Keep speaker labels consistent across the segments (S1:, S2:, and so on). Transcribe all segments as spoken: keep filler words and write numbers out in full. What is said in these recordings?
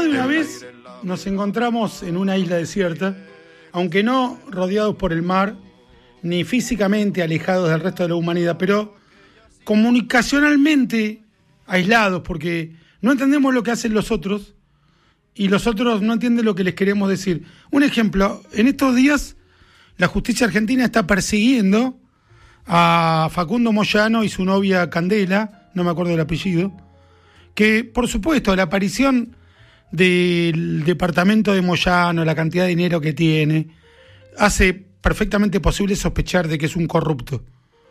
S1: Más de una vez nos encontramos en una isla desierta, aunque no rodeados por el mar, ni físicamente alejados del resto de la humanidad, pero comunicacionalmente aislados, porque no entendemos lo que hacen los otros y los otros no entienden lo que les queremos decir. Un ejemplo, en estos días la justicia argentina está persiguiendo a Facundo Moyano y su novia Candela, no me acuerdo del apellido, que por supuesto la aparición del departamento de Moyano, la cantidad de dinero que tiene, hace perfectamente posible sospechar de que es un corrupto.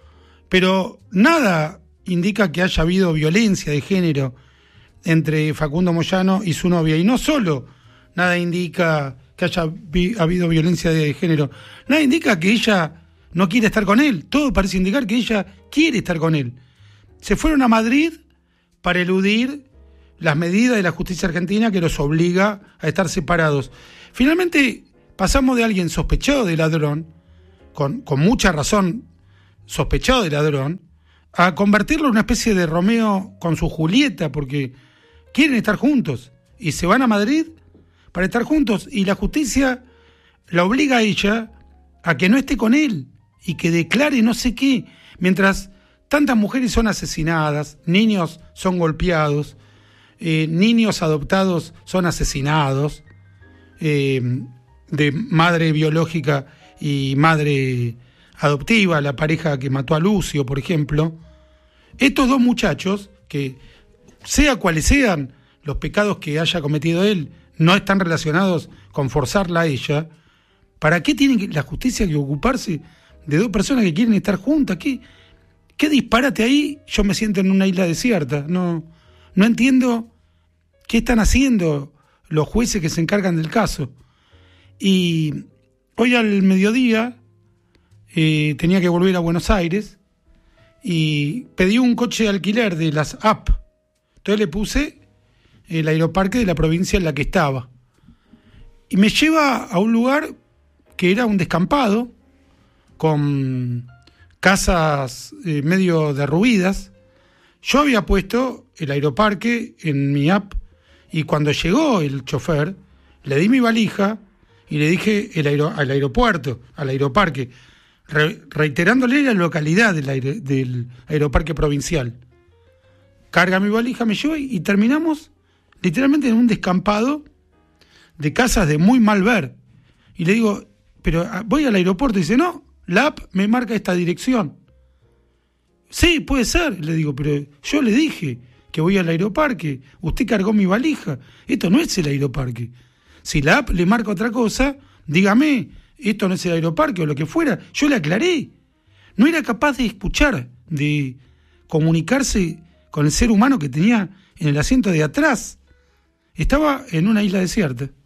S1: Pero nada indica que haya habido violencia de género entre Facundo Moyano y su novia. Y no solo nada indica que haya vi- habido violencia de género, nada indica que ella no quiere estar con él. Todo parece indicar que ella quiere estar con él. Se fueron a Madrid para eludir las medidas de la justicia argentina que los obliga a estar separados. Finalmente pasamos de alguien sospechado de ladrón, con, con mucha razón sospechado de ladrón, a convertirlo en una especie de Romeo con su Julieta, porque quieren estar juntos y se van a Madrid para estar juntos, y la justicia la obliga a ella a que no esté con él y que declare no sé qué, mientras tantas mujeres son asesinadas, niños son golpeados, eh, niños adoptados son asesinados, eh, de madre biológica y madre adoptiva, la pareja que mató a Lucio, por ejemplo. Estos dos muchachos, que sea cuales sean los pecados que haya cometido él, no están relacionados con forzarla a ella. ¿Para qué tiene la justicia que ocuparse de dos personas que quieren estar juntas? ¿Qué, qué disparate ahí? Yo me siento en una isla desierta. No, no entiendo qué están haciendo los jueces que se encargan del caso. Y hoy al mediodía eh, tenía que volver a Buenos Aires y pedí un coche de alquiler de las app. Entonces le puse el aeroparque de la provincia en la que estaba. Y me lleva a un lugar que era un descampado, con casas eh, medio derruidas. Yo había puesto el aeroparque en mi app, y cuando llegó el chofer, le di mi valija y le dije el aero, al aeropuerto, al aeroparque, re, reiterándole la localidad del, aire, del aeroparque provincial. Carga mi valija, me lleva y, y terminamos literalmente en un descampado de casas de muy mal ver. Y le digo, pero voy al aeropuerto, y dice, no, la app me marca esta dirección. Sí, puede ser, le digo, pero yo le dije que voy al aeroparque, usted cargó mi valija, esto no es el aeroparque. Si la app le marca otra cosa, dígame, esto no es el aeroparque o lo que fuera. Yo le aclaré. No era capaz de escuchar, de comunicarse con el ser humano que tenía en el asiento de atrás. Estaba en una isla desierta.